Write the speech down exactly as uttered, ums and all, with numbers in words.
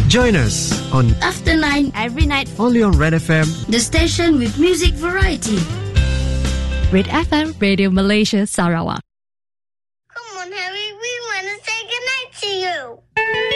Join us on After Nine every night. only on Red F M, the station with music variety. Red F M, Radio Malaysia, Sarawak. Come on, Harry, we want to say goodnight to you.